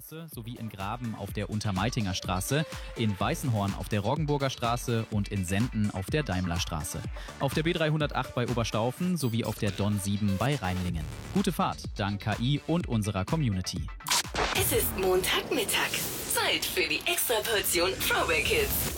Straße sowie in Graben auf der Untermeitinger Straße, in Weißenhorn auf der Roggenburger Straße und in Senden auf der Daimlerstraße. Auf der B308 bei Oberstaufen sowie auf der Don 7 bei Rheinlingen. Gute Fahrt, dank KI und unserer Community. Es ist Montagmittag. Zeit für die Extraportion Throwback Hits.